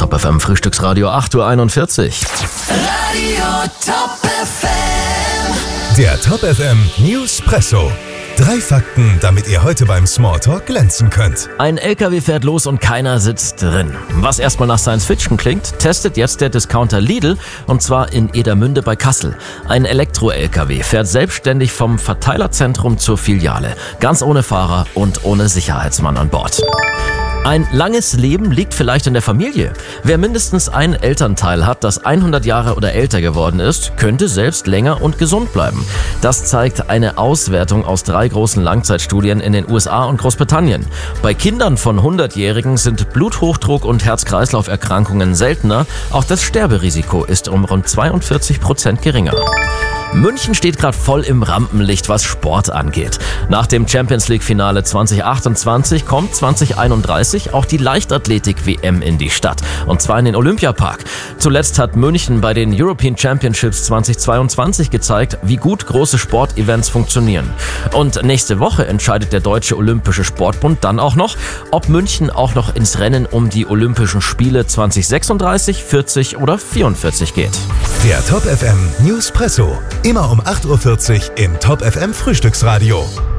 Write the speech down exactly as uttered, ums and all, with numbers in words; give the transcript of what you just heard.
Top F M Frühstücksradio, acht Uhr einundvierzig. Radio Top F M. Der Top F M Newspresso. Drei Fakten, damit ihr heute beim Smalltalk glänzen könnt. Ein L K W fährt los und keiner sitzt drin. Was erstmal nach Science Fiction klingt, testet jetzt der Discounter Lidl, und zwar in Edermünde bei Kassel. Ein Elektro-L K W fährt selbstständig vom Verteilerzentrum zur Filiale, ganz ohne Fahrer und ohne Sicherheitsmann an Bord. Ein langes Leben liegt vielleicht in der Familie. Wer mindestens ein Elternteil hat, das hundert Jahre oder älter geworden ist, könnte selbst länger und gesund bleiben. Das zeigt eine Auswertung aus drei großen Langzeitstudien in den U S A und Großbritannien. Bei Kindern von hundertjährigen sind Bluthochdruck und Herz-Kreislauf-Erkrankungen seltener. Auch das Sterberisiko ist um rund zweiundvierzig Prozent geringer. München steht gerade voll im Rampenlicht, was Sport angeht. Nach dem Champions-League-Finale zwanzig achtundzwanzig kommt zwanzig einunddreißig auch die Leichtathletik-W M in die Stadt. Und zwar in den Olympiapark. Zuletzt hat München bei den European Championships zwanzig zweiundzwanzig gezeigt, wie gut große Sportevents funktionieren. Und nächste Woche entscheidet der Deutsche Olympische Sportbund dann auch noch, ob München auch noch ins Rennen um die Olympischen Spiele zwanzig sechsunddreißig, vierzig oder vierundvierzig geht. Der Top F M Newspresso. Immer um acht Uhr vierzig im Top F M Frühstücksradio.